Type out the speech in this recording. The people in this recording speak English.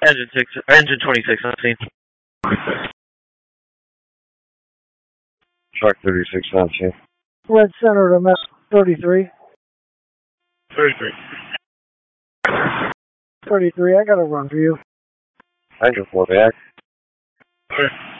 Engine 26 on scene. Truck 36 on scene. Red Center to Met 33. 33. 33, I got a run for you. Hydro 4 back. Okay.